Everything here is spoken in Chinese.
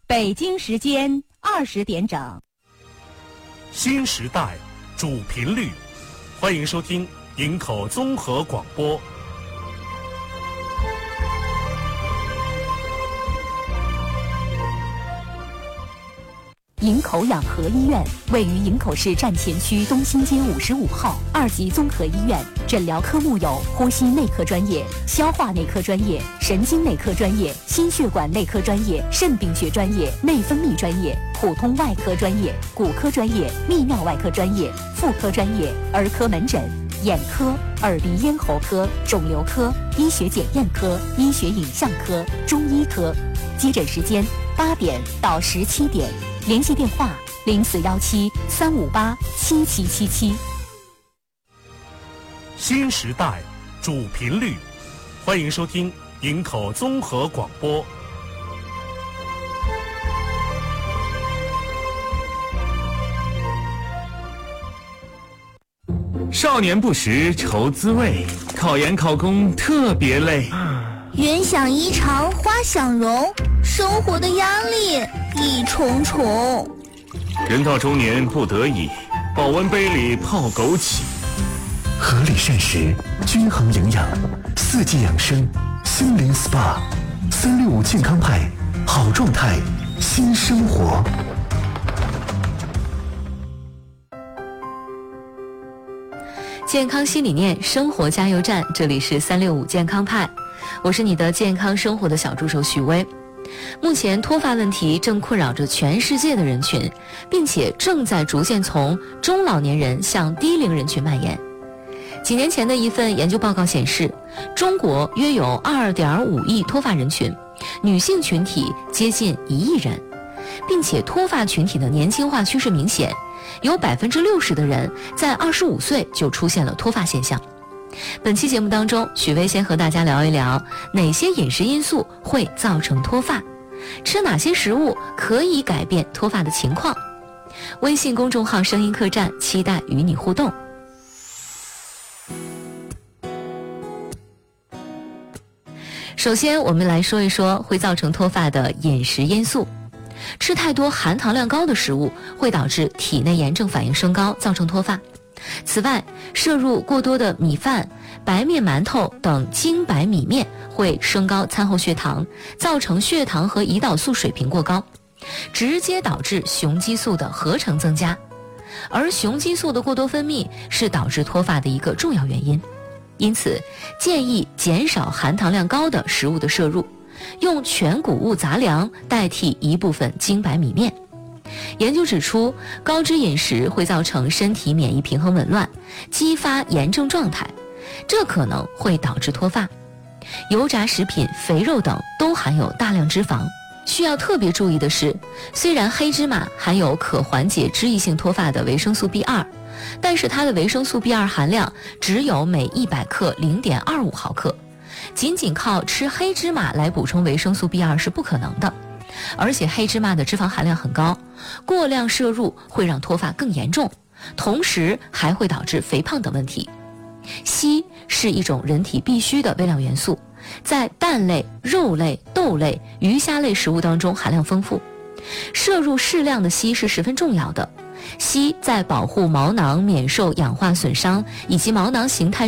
北京时间20点整。 新时代主频率，欢迎收听营口综合广播。 营口养和医院位于营口市站前区东新街55号2级综合医院，诊疗科目有呼吸内科专业、消化内科专业、神经内科专业、心血管内科专业、肾病学专业、内分泌专业、普通外科专业、骨科专业、泌尿外科专业、妇科专业、儿科门诊、眼科、耳鼻咽喉科、肿瘤科、医学检验科、医学影像科、中医科。接诊时间8点到17点。联系电话0417-358-7777。 新时代主频率，欢迎收听营口综合广播。 少年不识愁滋味，考研考公特别累。 云想衣裳花想容，生活的压力一重重。 人到中年不得已，保温杯里泡枸杞。 合理膳食，均衡营养，四季养生，心灵 SPA，365健康派，好状态，新生活。 健康新理念，生活加油站，这里是365健康派，我是你的健康生活的小助手许巍。目前脱发问题正困扰着全世界的人群，并且正在逐渐从中老年人向低龄人群蔓延。几年前的一份研究报告显示，中国约有2.5亿脱发人群，女性群体接近1亿人，并且脱发群体的年轻化趋势明显，有60%的人在25岁就出现了脱发现象。本期节目当中，许巍先和大家聊一聊哪些饮食因素会造成脱发，吃哪些食物可以改变脱发的情况。微信公众号声音客栈，期待与你互动。首先我们来说一说会造成脱发的饮食因素。吃太多含糖量高的食物会导致体内炎症反应升高，造成脱发。此外，摄入过多的米饭、白面馒头等精白米面会升高餐后血糖，造成血糖和胰岛素水平过高，直接导致雄激素的合成增加。而雄激素的过多分泌是导致脱发的一个重要原因，因此建议减少含糖量高的食物的摄入，用全谷物杂粮代替一部分精白米面。研究指出，高脂饮食会造成身体免疫平衡紊乱，激发炎症状态，这可能会导致脱发。油炸食品、肥肉等都含有大量脂肪。需要特别注意的是，虽然黑芝麻含有可缓解脂溢性脱发的维生素 B2， 但是它的维生素 B2 含量只有每100克 0.25 毫克，仅靠吃黑芝麻来补充维生素 B2 是不可能的。而且黑芝麻的脂肪含量很高，过量摄入会让脱发更严重，同时还会导致肥胖等问题。硒是一种人体必需的微量元素，在蛋类、肉类、豆类、鱼虾类食物当中含量丰富，摄入适量的硒是十分重要的。硒在保护毛囊免受氧化损伤以及毛囊形态